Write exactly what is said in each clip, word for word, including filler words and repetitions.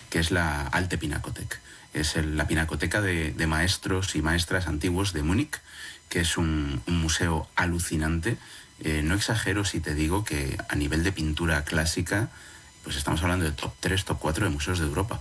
que es la Alte Pinakothek. Es el, la pinacoteca de, de maestros y maestras antiguos de Múnich, que es un, un museo alucinante. Eh, no exagero si te digo que a nivel de pintura clásica, pues estamos hablando de top tres, top cuatro de museos de Europa.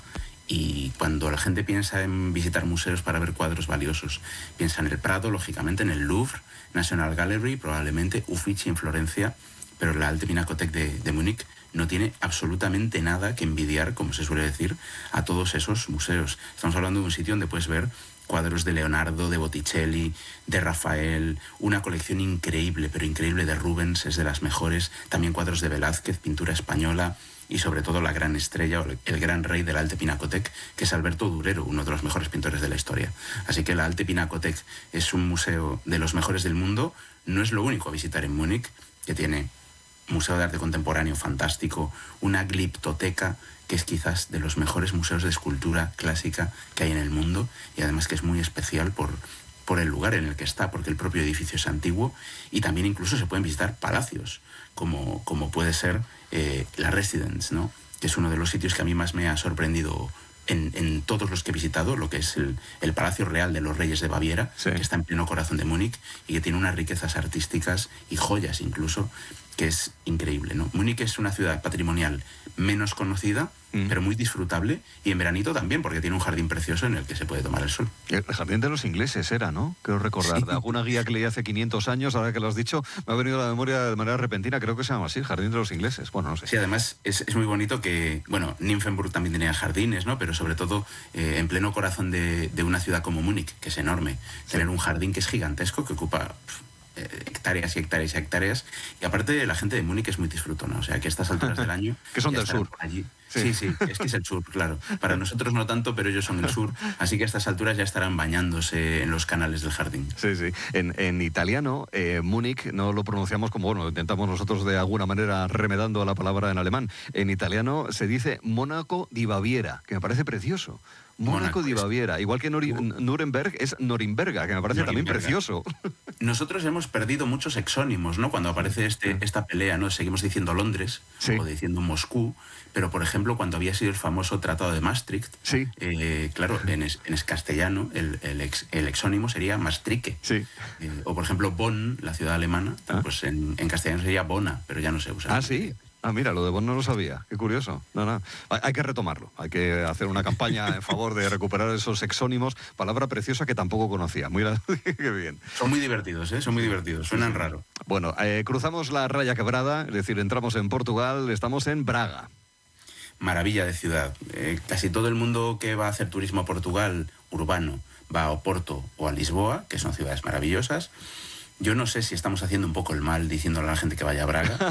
Y cuando la gente piensa en visitar museos para ver cuadros valiosos, piensa en el Prado, lógicamente, en el Louvre, National Gallery, probablemente Uffizi en Florencia, pero la Alte Pinakothek de, de Múnich no tiene absolutamente nada que envidiar, como se suele decir, a todos esos museos. Estamos hablando de un sitio donde puedes ver cuadros de Leonardo, de Botticelli, de Rafael, una colección increíble, pero increíble de Rubens, es de las mejores, también cuadros de Velázquez, pintura española, y sobre todo la gran estrella, el gran rey de la Alte Pinakothek, que es Alberto Durero, uno de los mejores pintores de la historia. Así que la Alte Pinakothek es un museo de los mejores del mundo. No es lo único a visitar en Múnich, que tiene Museo de Arte Contemporáneo fantástico, una gliptoteca, que es quizás de los mejores museos de escultura clásica que hay en el mundo, y además que es muy especial por, por el lugar en el que está, porque el propio edificio es antiguo, y también incluso se pueden visitar palacios, como, como puede ser eh, la Residence, ¿no? Que es uno de los sitios que a mí más me ha sorprendido en, en todos los que he visitado, lo que es el, el Palacio Real de los Reyes de Baviera, sí, que está en pleno corazón de Múnich y que tiene unas riquezas artísticas y joyas incluso, que es increíble, ¿no? Múnich es una ciudad patrimonial menos conocida, mm. pero muy disfrutable, y en veranito también, porque tiene un jardín precioso en el que se puede tomar el sol. El jardín de los ingleses era, ¿no? Creo recordar, sí, de alguna guía que leí hace quinientos años, ahora que lo has dicho, me ha venido a la memoria de manera repentina, creo que se llama así, Jardín de los Ingleses. Bueno, no sé. Sí, además es, es muy bonito que, bueno, Nymphenburg también tenía jardines, ¿no? Pero sobre todo eh, en pleno corazón de, de una ciudad como Múnich, que es enorme, sí, tener un jardín que es gigantesco, que ocupa hectáreas y hectáreas y hectáreas, y aparte la gente de Múnich es muy disfrutona, o sea que a estas alturas del año que son del sur allí. Sí. sí, sí, es que es el sur, claro, para nosotros no tanto, pero ellos son el sur, así que a estas alturas ya estarán bañándose en los canales del jardín. Sí, sí, en, en italiano eh, Múnich no lo pronunciamos como, bueno, intentamos nosotros de alguna manera remedando a la palabra en alemán. En italiano se dice Mónaco di Baviera, que me parece precioso. Mónaco di Baviera, igual que Nuri, Nuremberg es Norimberga, que me parece también precioso. Nosotros hemos perdido muchos exónimos, ¿no? Cuando aparece este, esta pelea, ¿no? Seguimos diciendo Londres, sí, o diciendo Moscú, pero por ejemplo, cuando había sido el famoso Tratado de Maastricht, sí, eh, claro, en, es, en es castellano el, el, ex, el exónimo sería Maastrique. Sí. Eh, o por ejemplo, Bonn, la ciudad alemana, ah. pues en, en castellano sería Bona, pero ya no se usa. Ah, sí. Ah, mira, lo de Bonn no lo sabía. Qué curioso. No, no. Hay, hay que retomarlo. Hay que hacer una campaña en favor de recuperar esos exónimos. Palabra preciosa que tampoco conocía. Muy qué bien. Son muy divertidos, ¿eh? Son muy divertidos. Suenan sí, raro. Bueno, eh, cruzamos la raya quebrada, es decir, entramos en Portugal, estamos en Braga. Maravilla de ciudad. Eh, casi todo el mundo que va a hacer turismo a Portugal, urbano, va a Oporto o a Lisboa, que son ciudades maravillosas. Yo no sé si estamos haciendo un poco el mal diciéndole a la gente que vaya a Braga,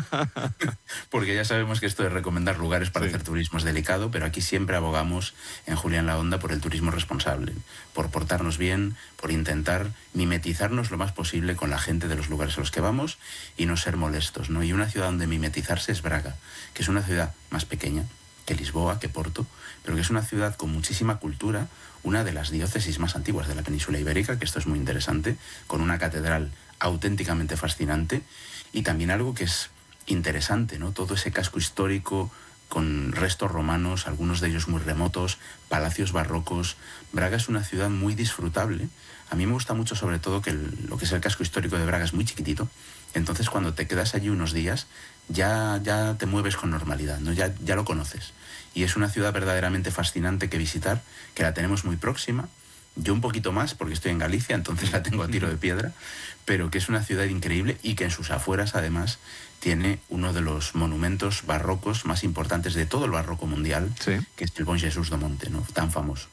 porque ya sabemos que esto de recomendar lugares para sí. hacer turismo es delicado, pero aquí siempre abogamos en Julián La Onda por el turismo responsable, por portarnos bien, por intentar mimetizarnos lo más posible con la gente de los lugares a los que vamos y no ser molestos, ¿no? Y una ciudad donde mimetizarse es Braga, que es una ciudad más pequeña que Lisboa, que Porto, pero que es una ciudad con muchísima cultura, una de las diócesis más antiguas de la península ibérica, que esto es muy interesante, con una catedral auténticamente fascinante, y también algo que es interesante, ¿no? Todo ese casco histórico con restos romanos, algunos de ellos muy remotos, palacios barrocos. Braga es una ciudad muy disfrutable. A mí me gusta mucho sobre todo que el, lo que es el casco histórico de Braga es muy chiquitito, entonces cuando te quedas allí unos días ya, ya te mueves con normalidad, ¿no? Ya, ya lo conoces. Y es una ciudad verdaderamente fascinante que visitar, que la tenemos muy próxima. Yo un poquito más, porque estoy en Galicia, entonces la tengo a tiro de piedra, pero que es una ciudad increíble y que en sus afueras, además, tiene uno de los monumentos barrocos más importantes de todo el barroco mundial, sí, que es el Bom Jesus do Monte, ¿no? Tan famoso.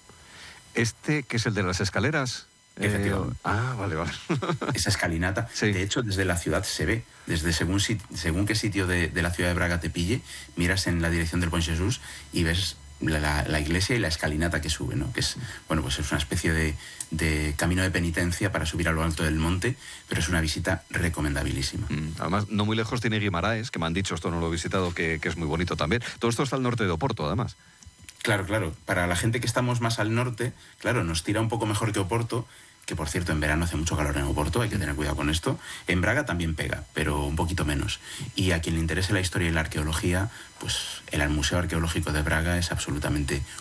¿Este, que es el de las escaleras? Efectivamente. Eh, ah, vale, vale. Esa escalinata, sí, de hecho, desde la ciudad se ve, desde según, según qué sitio de, de la ciudad de Braga te pille, miras en la dirección del Bom Jesus y ves La, la, la iglesia y la escalinata que sube, ¿no? Que es, bueno, pues es una especie de, de camino de penitencia para subir a lo alto del monte, pero es una visita recomendabilísima. Mm, además, no muy lejos tiene Guimaraes, que me han dicho, esto no lo he visitado, que, que es muy bonito también. Todo esto está al norte de Oporto, además. Claro, claro. Para la gente que estamos más al norte, claro, nos tira un poco mejor que Oporto, que por cierto en verano hace mucho calor en Oporto, hay que tener cuidado con esto. En Braga también pega, pero un poquito menos. Y a quien le interese la historia y la arqueología, pues el Museo Arqueológico de Braga es absolutamente